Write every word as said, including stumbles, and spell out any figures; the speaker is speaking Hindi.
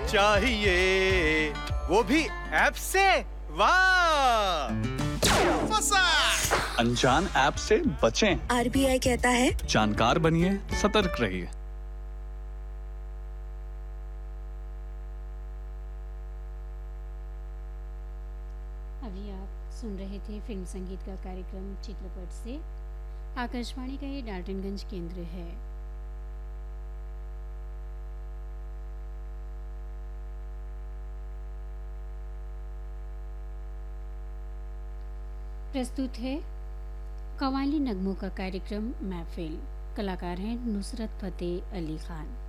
चाहिए, वो भी ऐप से। वाह! फंसा। अनजान ऐप से बचें। आरबीआई कहता है जानकार बनिए, सतर्क रहिए। अभी आप सुन रहे थे फिल्म संगीत का कार्यक्रम चित्रपट से। आकाशवाणी का ये डाल्टनगंज केंद्र है। प्रस्तुत है कव्वाली नगमों का कार्यक्रम महफिल। कलाकार हैं नुसरत फतेह अली खान।